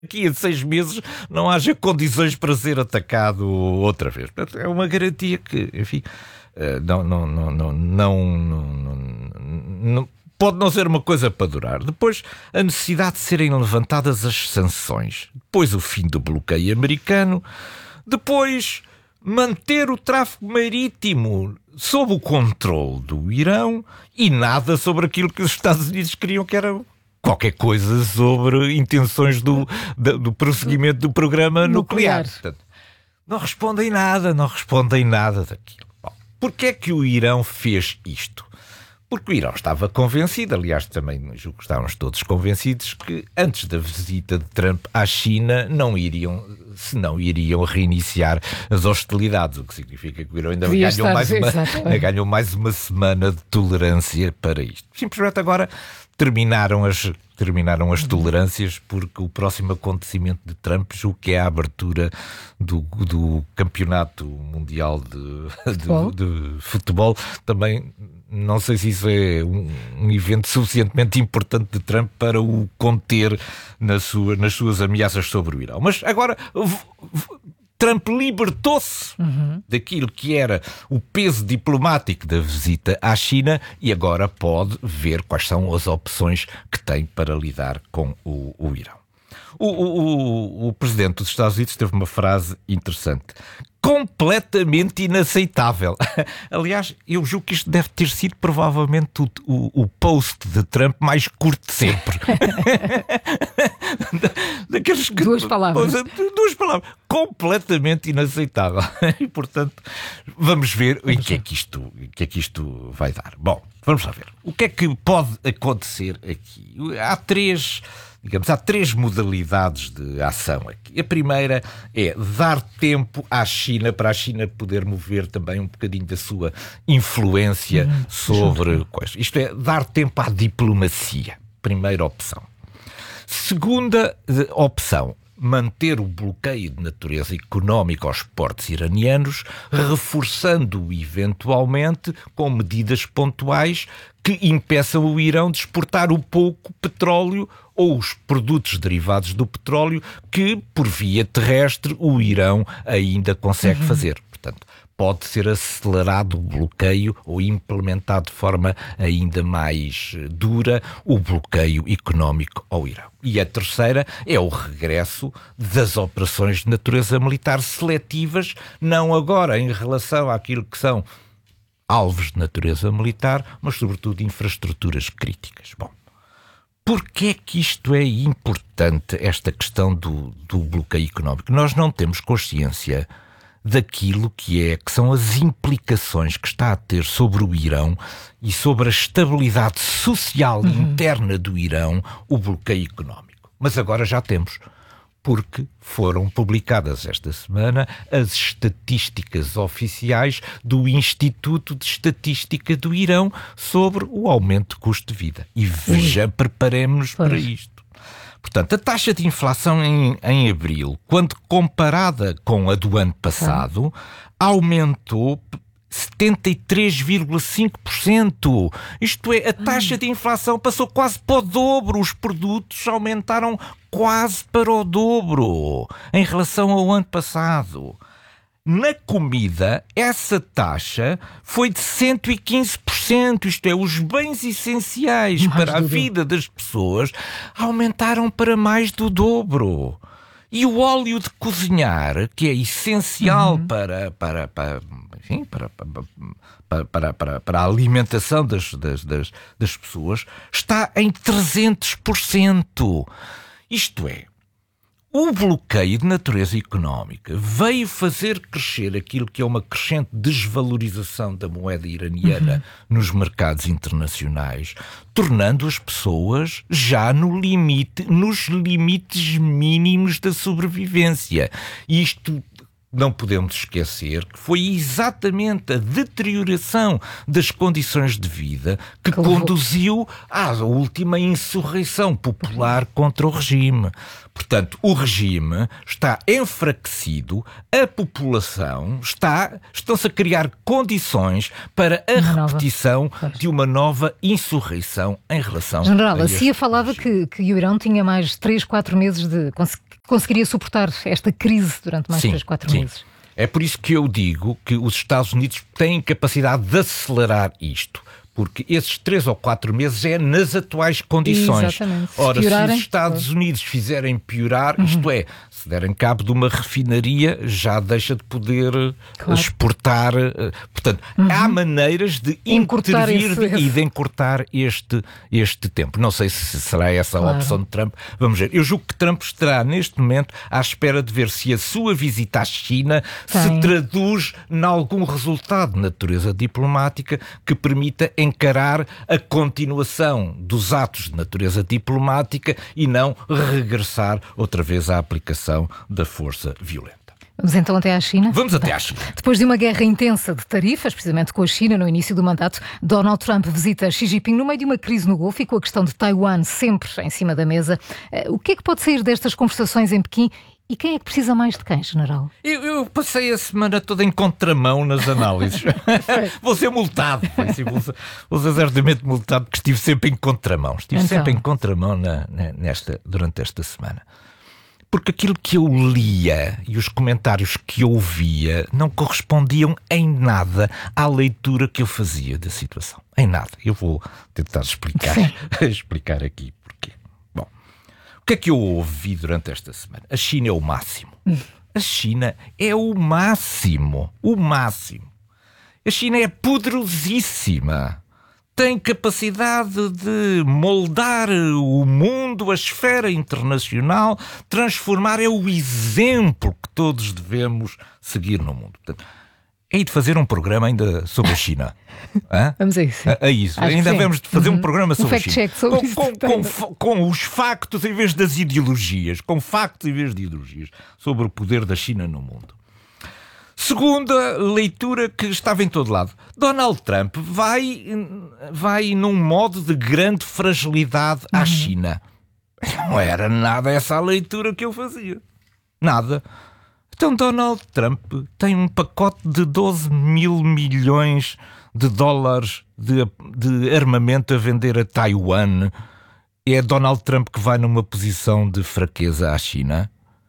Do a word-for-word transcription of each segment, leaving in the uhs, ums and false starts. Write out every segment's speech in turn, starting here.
daqui a seis meses não haja condições para ser atacado outra vez. Portanto, é uma garantia que, enfim, não, não, não, não, não, não, não pode não ser uma coisa para durar. Depois, a necessidade de serem levantadas as sanções. Depois, o fim do bloqueio americano. Depois, manter o tráfego marítimo sob o controle do Irão e nada sobre aquilo que os Estados Unidos queriam, que era qualquer coisa sobre intenções do, do, do prosseguimento do programa nuclear. nuclear. Portanto, não respondem nada, não respondem nada daquilo. Bom, porquê é que o Irão fez isto? Porque o Irão estava convencido, aliás, também julgo que estávamos todos convencidos, que antes da visita de Trump à China não iriam, se não iriam reiniciar as hostilidades, o que significa que o Irão ainda ganhou mais, uma, ganhou mais uma semana de tolerância para isto. Simplesmente agora terminaram as, terminaram as tolerâncias, porque o próximo acontecimento de Trump, julgo que é a abertura do, do campeonato mundial de, de, de futebol, também. Não sei se isso é um, um evento suficientemente importante de Trump para o conter na sua, nas suas ameaças sobre o Irão. Mas agora v- v- Trump libertou-se uhum. daquilo que era o peso diplomático da visita à China e agora pode ver quais são as opções que tem para lidar com o, o Irão. O, o, o, o presidente dos Estados Unidos teve uma frase interessante. Completamente inaceitável. Aliás, eu julgo que isto deve ter sido provavelmente o, o, o post de Trump mais curto de sempre. Daqueles que, duas palavras. Duas palavras. Completamente inaceitável. E, portanto, vamos ver o que é que isto, o que é que isto vai dar. Bom, vamos lá ver. O que é que pode acontecer aqui? Há três... Digamos, há três modalidades de ação aqui. A primeira é dar tempo à China, para a China poder mover também um bocadinho da sua influência uhum. sobre coisas. Isto é, dar tempo à diplomacia. Primeira opção. Segunda opção, manter o bloqueio de natureza económica aos portos iranianos, reforçando-o eventualmente com medidas pontuais que impeçam o Irão de exportar o pouco petróleo ou os produtos derivados do petróleo que, por via terrestre, o Irão ainda consegue uhum. fazer. Portanto, pode ser acelerado o bloqueio ou implementado de forma ainda mais dura o bloqueio económico ao Irão. E a terceira é o regresso das operações de natureza militar seletivas, não agora em relação àquilo que são alvos de natureza militar, mas sobretudo infraestruturas críticas. Bom, porquê é que isto é importante, esta questão do, do bloqueio económico? Nós não temos consciência daquilo que, é, que são as implicações que está a ter sobre o Irão e sobre a estabilidade social uhum. interna do Irão o bloqueio económico. Mas agora já temos, porque foram publicadas esta semana as estatísticas oficiais do Instituto de Estatística do Irão sobre o aumento de custo de vida. E veja, preparemos-nos para isto. Portanto, a taxa de inflação em, em abril, quando comparada com a do ano passado, aumentou setenta e três vírgula cinco por cento. Isto é, a taxa de inflação passou quase para o dobro. Os produtos aumentaram quase para o dobro em relação ao ano passado. Na comida, essa taxa foi de cento e quinze por cento, isto é, os bens essenciais mais para a vida das pessoas aumentaram para mais do dobro. E o óleo de cozinhar, que é essencial uhum. para, para, para, enfim, para, para, para, para, para a alimentação das, das, das, das pessoas, está em trezentos por cento. Isto é, o bloqueio de natureza económica veio fazer crescer aquilo que é uma crescente desvalorização da moeda iraniana uhum. nos mercados internacionais, tornando as pessoas já no limite, nos limites mínimos da sobrevivência. Isto não podemos esquecer que foi exatamente a deterioração das condições de vida que conduziu à última insurreição popular contra o regime. Portanto, o regime está enfraquecido, a população está, estão-se a criar condições para a uma repetição nova. de uma nova insurreição em relação General, a a C I A falava que, que o Irão tinha mais três, quatro meses de... Cons- conseguiria suportar esta crise durante mais três, quatro meses. É por isso que eu digo que os Estados Unidos têm capacidade de acelerar isto. Porque esses três ou quatro meses é nas atuais condições. Exatamente. Se Ora, piorarem, se os Estados Unidos fizerem piorar, uhum. isto é, se derem cabo de uma refinaria, já deixa de poder claro. exportar. Portanto, uhum. há maneiras de encurtar intervir esse... e de encurtar este, este tempo. Não sei se será essa claro. a opção de Trump. Vamos ver. Eu julgo que Trump estará, neste momento, à espera de ver se a sua visita à China Tem. se traduz em algum resultado de natureza diplomática que permita encarar a continuação dos atos de natureza diplomática e não regressar outra vez à aplicação da força violenta. Vamos então até à China? Vamos até à China. Depois de uma guerra intensa de tarifas, precisamente com a China no início do mandato, Donald Trump visita Xi Jinping no meio de uma crise no Golfo e com a questão de Taiwan sempre em cima da mesa. O que é que pode sair destas conversações em Pequim? E quem é que precisa mais de quem, General? Eu, eu passei a semana toda em contramão nas análises. Vou ser multado. Vou ser, vou ser certamente multado porque estive sempre em contramão. Estive então. sempre em contramão na, na, nesta, durante esta semana. Porque aquilo que eu lia e os comentários que eu ouvia não correspondiam em nada à leitura que eu fazia da situação. Em nada. Eu vou tentar explicar, explicar aqui porquê. O que é que eu ouvi durante esta semana? A China é o máximo. A China é o máximo. O máximo. A China é poderosíssima. Tem capacidade de moldar o mundo, a esfera internacional, transformar. É o exemplo que todos devemos seguir no mundo. Portanto, hei de fazer um programa ainda sobre a China. Hã? Vamos a isso. A, a isso. Ainda devemos de fazer uhum. um programa sobre um a China. Check sobre com, isso com, com, com os factos em vez das ideologias. Com factos em vez de ideologias. Sobre o poder da China no mundo. Segunda leitura que estava em todo lado. Donald Trump vai, vai num modo de grande fragilidade à uhum. China. Não era nada essa a leitura que eu fazia. Nada. Então Donald Trump tem um pacote de doze mil milhões de dólares de, de armamento a vender a Taiwan. É Donald Trump que vai numa posição de fraqueza à China.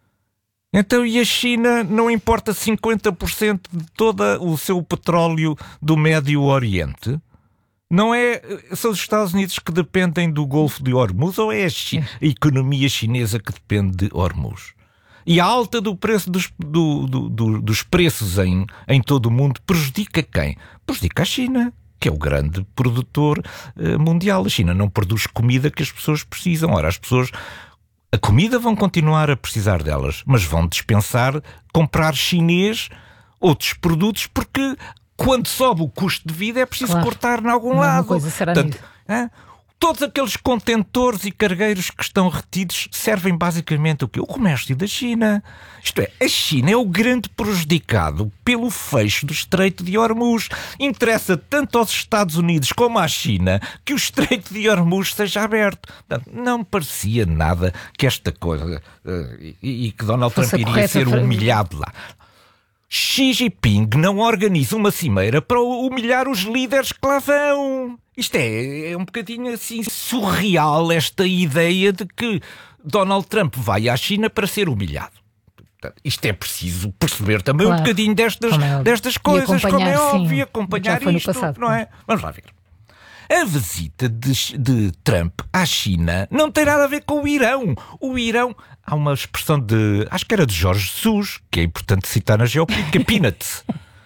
Então, e a China não importa cinquenta por cento de todo o seu petróleo do Médio Oriente? Não é, são os Estados Unidos que dependem do Golfo de Hormuz ou é a, China, a economia chinesa que depende de Hormuz? E a alta do preço dos, do, do, do, dos preços em, em todo o mundo prejudica quem? Prejudica a China, que é o grande produtor uh, mundial. A China não produz comida que as pessoas precisam. Ora, as pessoas, a comida vão continuar a precisar delas, mas vão dispensar comprar chinês outros produtos porque quando sobe o custo de vida é preciso claro. cortar em algum não, lado. Coisa será Portanto, é? Todos aqueles contentores e cargueiros que estão retidos servem basicamente o quê? O comércio da China. Isto é, a China é o grande prejudicado pelo fecho do Estreito de Hormuz. Interessa tanto aos Estados Unidos como à China que o Estreito de Hormuz seja aberto. Portanto, não me parecia nada que esta coisa uh, e, e que Donald Trump iria ser humilhado lá. Xi Jinping não organiza uma cimeira para humilhar os líderes que lá vão. Isto é, é um bocadinho assim surreal esta ideia de que Donald Trump vai à China para ser humilhado. Portanto, isto é preciso perceber também claro. um bocadinho destas, é destas coisas, como é óbvio, e acompanhar isto, passado, não é? Vamos lá ver. A visita de, de Trump à China não tem nada a ver com o Irão. O Irão, há uma expressão de, acho que era de Jorge Jesus, que é importante citar na geopolítica, peanuts.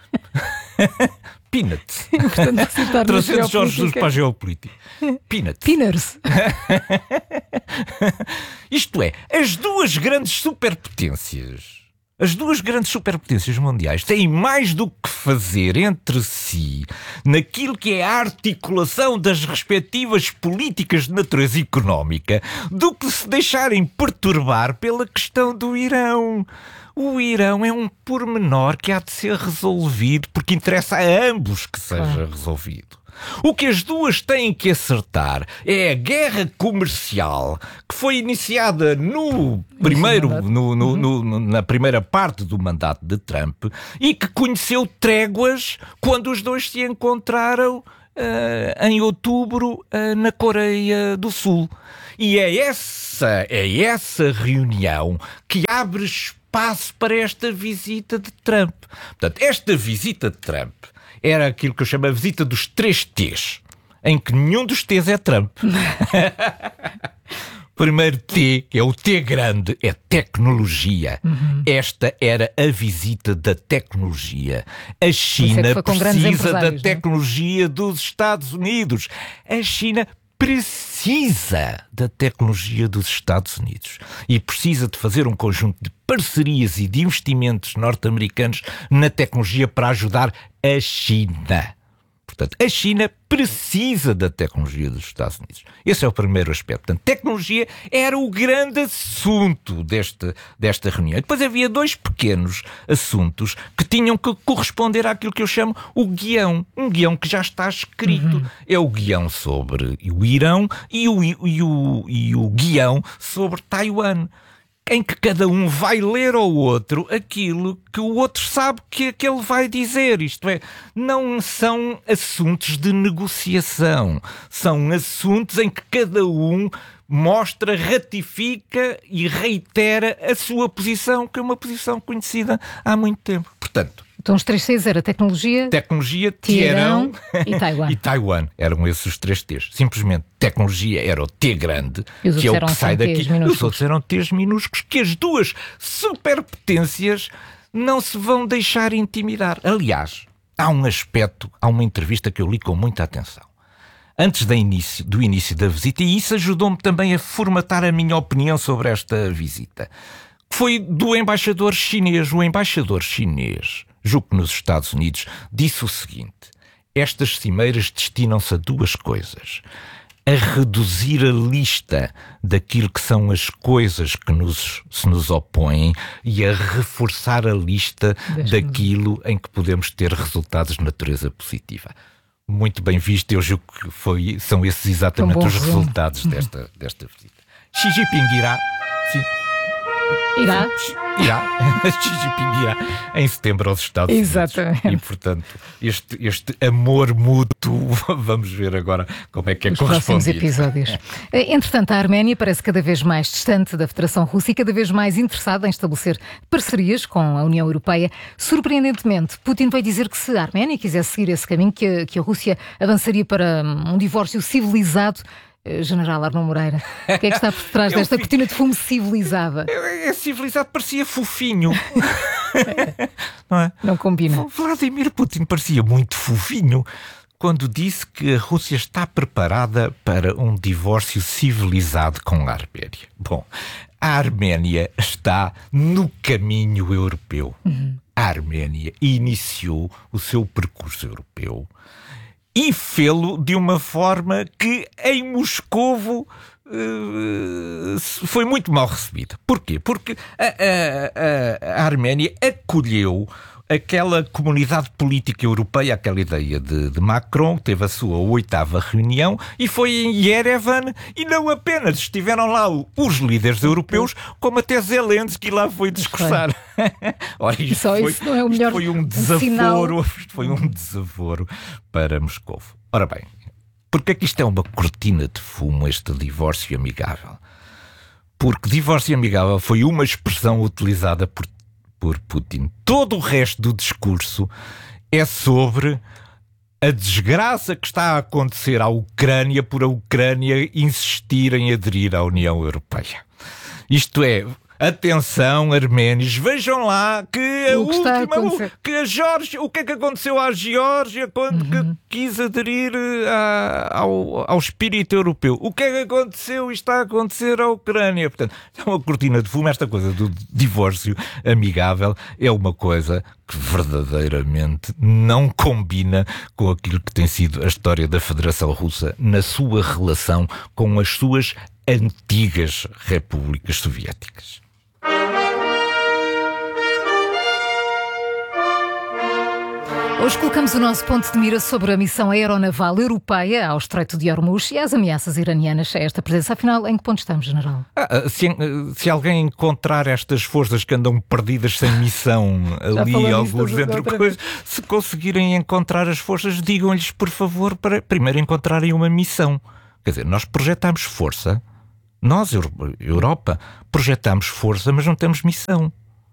Peanuts. Trazendo Jorge Jesus para a geopolítica. Peanuts. Peanuts. Isto é, as duas grandes superpotências As duas grandes superpotências mundiais têm mais do que fazer entre si naquilo que é a articulação das respectivas políticas de natureza económica do que se deixarem perturbar pela questão do Irão. O Irão é um pormenor que há de ser resolvido porque interessa a ambos que seja resolvido. O que as duas têm que acertar é a guerra comercial que foi iniciada no primeiro, no, no, no, na primeira parte do mandato de Trump e que conheceu tréguas quando os dois se encontraram uh, em outubro uh, na Coreia do Sul. E é essa, é essa reunião que abre espaço para esta visita de Trump. Portanto, esta visita de Trump era aquilo que eu chamo a visita dos três T's, em que nenhum dos T's é Trump. Primeiro T, que é o T grande, é tecnologia. Uhum. Esta era a visita da tecnologia. A China é precisa da tecnologia dos Estados Unidos. A China precisa da tecnologia dos Estados Unidos e precisa de fazer um conjunto de parcerias e de investimentos norte-americanos na tecnologia para ajudar a China. Portanto, a China precisa da tecnologia dos Estados Unidos. Esse é o primeiro aspecto. Portanto, tecnologia era o grande assunto deste, desta reunião. E depois havia dois pequenos assuntos que tinham que corresponder àquilo que eu chamo o guião. Um guião que já está escrito. Uhum. É o guião sobre o Irão e o, e o, e o guião sobre Taiwan, em que cada um vai ler ao outro aquilo que o outro sabe que aquele vai dizer. Isto é, não são assuntos de negociação. São assuntos em que cada um mostra, ratifica e reitera a sua posição, que é uma posição conhecida há muito tempo. Portanto, então os três T's era tecnologia, tecnologia, Teherão e Taiwan. E Taiwan. Eram esses os três T's. Simplesmente tecnologia era o T grande, que é o que sai daqui. E os outros eram T's minúsculos, que as duas superpotências não se vão deixar intimidar. Aliás, há um aspecto, há uma entrevista que eu li com muita atenção antes do início, do início da visita, e isso ajudou-me também a formatar a minha opinião sobre esta visita. Foi do embaixador chinês. O embaixador chinês, julgo que nos Estados Unidos, disse o seguinte: estas cimeiras destinam-se a duas coisas: a reduzir a lista daquilo que são as coisas que nos, se nos opõem e a reforçar a lista Deixa-me. daquilo em que podemos ter resultados de natureza positiva. Muito bem visto, eu julgo que foi, são esses exatamente os resumo. resultados desta, desta visita. Xi Jinping irá... Sim. Irá? Irá. Xi Jinping irá em setembro aos Estados Exatamente. Unidos. E, portanto, este, este amor mútuo, vamos ver agora como é que é Os correspondido. próximos episódios. Entretanto, a Arménia parece cada vez mais distante da Federação Russa e cada vez mais interessada em estabelecer parcerias com a União Europeia. Surpreendentemente, Putin veio dizer que se a Arménia quisesse seguir esse caminho, que a, que a Rússia avançaria para um divórcio civilizado. General Arnaud Moreira, o que é que está por trás desta fico... cortina de fumo civilizada? É, é civilizado, parecia fofinho. Não é? Não combina. Vladimir Putin parecia muito fofinho quando disse que a Rússia está preparada para um divórcio civilizado com a Arménia. Bom, a Arménia está no caminho europeu. Uhum. A Arménia iniciou o seu percurso europeu e fê-lo de uma forma que em Moscovo uh, foi muito mal recebida. Porquê? Porque a, a, a, a Arménia acolheu aquela comunidade política europeia, aquela ideia de, de Macron, teve a sua oitava reunião e foi em Yerevan, e não apenas estiveram lá os líderes europeus, como até Zelensky lá foi discursar. Ora, isto Só foi, isso não é o melhor foi um desaforo, isto foi um desaforo para Moscou. Ora bem, porque é que isto é uma cortina de fumo, este divórcio amigável? Porque divórcio amigável foi uma expressão utilizada por por Putin. Todo o resto do discurso é sobre a desgraça que está a acontecer à Ucrânia por a Ucrânia insistir em aderir à União Europeia. Isto é, Atenção, arménios, vejam lá que a O que está a última, acontecer. que a Geórgia, o que é que aconteceu à Geórgia quando Uhum. que quis aderir a- ao, ao espírito europeu? O que é que aconteceu e está a acontecer à Ucrânia? Portanto, é uma cortina de fumo. Esta coisa do divórcio amigável é uma coisa que verdadeiramente não combina com aquilo que tem sido a história da Federação Russa na sua relação com as suas antigas repúblicas soviéticas. Hoje colocamos o nosso ponto de mira sobre a missão aeronaval europeia ao Estreito de Hormuz e as ameaças iranianas a esta presença. Afinal, em que ponto estamos, General? Ah, se, se alguém encontrar estas forças que andam perdidas sem missão ali, falamos alguns disso dentro outra de coisas, se conseguirem encontrar as forças, digam-lhes, por favor, para primeiro encontrarem uma missão. Quer dizer, nós projetamos força, nós, Europa, projetamos força, mas não temos missão.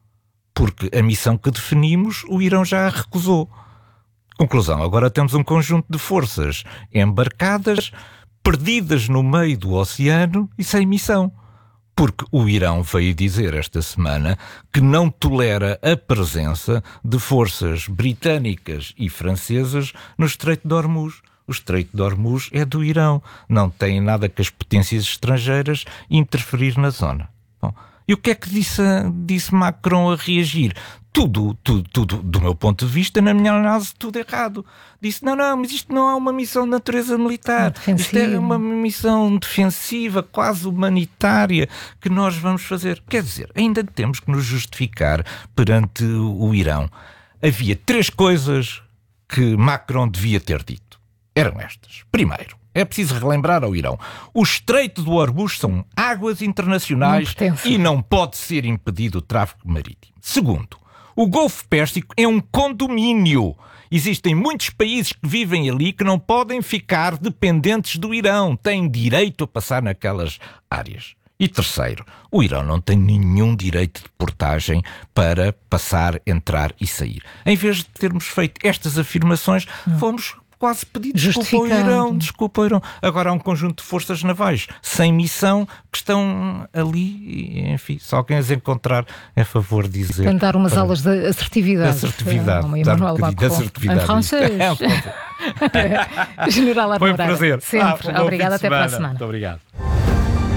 Porque a missão que definimos, o Irão já a recusou. Conclusão, agora temos um conjunto de forças embarcadas, perdidas no meio do oceano e sem missão. Porque o Irão veio dizer esta semana que não tolera a presença de forças britânicas e francesas no Estreito de Hormuz. O Estreito de Hormuz é do Irão. Não tem nada que as potências estrangeiras interferir na zona. Bom, e o que é que disse, disse Macron a reagir? Tudo, tudo, tudo, do meu ponto de vista, na minha análise, tudo errado. Disse, não, não, mas isto não é uma missão de natureza militar. Isto é uma missão defensiva, quase humanitária, que nós vamos fazer. Quer dizer, ainda temos que nos justificar perante o Irão. Havia três coisas que Macron devia ter dito. Eram estas. Primeiro, é preciso relembrar ao Irão, o Estreito do Hormuz são águas internacionais e não pode ser impedido o tráfego marítimo. Segundo, o Golfo Pérsico é um condomínio. Existem muitos países que vivem ali que não podem ficar dependentes do Irão. Têm direito a passar naquelas áreas. E terceiro, o Irão não tem nenhum direito de portagem para passar, entrar e sair. Em vez de termos feito estas afirmações, não. fomos quase pedido desculpa ao Irão, desculpa ao Irão. Agora há um conjunto de forças navais sem missão que estão ali e, enfim, se alguém as encontrar é a favor de dizer... Tem de dar umas para... aulas de assertividade. Assertividade. É, dar um bocadinho de assertividade. Em francês. É um General Arnaud Foi um prazer. Sempre. Ah, um Obrigada. Até semana. para a semana. Muito obrigado.